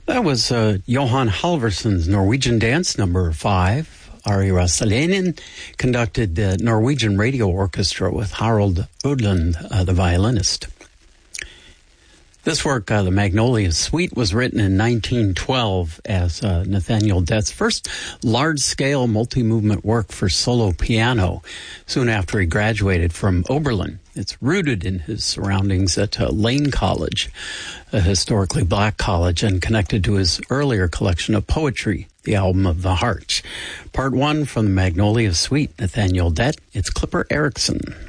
That was Johan Halvorsson's Norwegian Dance Number 5. Ari Rassalinen conducted the Norwegian Radio Orchestra with Harald Odland, the violinist. This work, the Magnolia Suite, was written in 1912 as Nathaniel Dett's first large-scale multi-movement work for solo piano, soon after he graduated from Oberlin. It's rooted in his surroundings at Lane College, a historically black college, and connected to his earlier collection of poetry, The Album of the Heart. Part 1 from the Magnolia Suite, Nathaniel Dett. It's Clipper Erickson.